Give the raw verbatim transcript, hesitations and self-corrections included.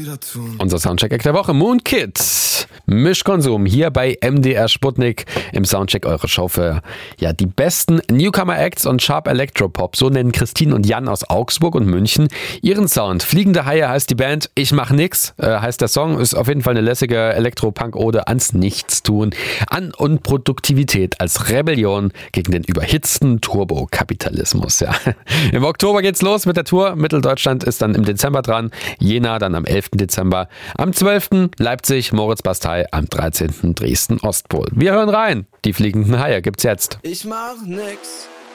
wieder tun. Unser Soundcheck der Woche, Moon Kid. Mischkonsum hier bei M D R Sputnik im Soundcheck, eure Show für ja, die besten Newcomer-Acts und Sharp Electropop. So nennen Christine und Jan aus Augsburg und München ihren Sound. Fliegende Haie heißt die Band, Ich mach nix, äh, heißt der Song. Ist auf jeden Fall eine lässige Elektropunk-Ode ans Nichtstun, an Unproduktivität als Rebellion gegen den überhitzten Turbokapitalismus. Ja. Im Oktober geht's los mit der Tour. Mitteldeutschland ist dann im Dezember dran. Jena dann am elften Dezember. Am zwölften Leipzig, Moritz-Bastei, am dreizehnten Dresden-Ostpol. Wir hören rein. Die fliegenden Haie gibt's jetzt. Ich mach nix.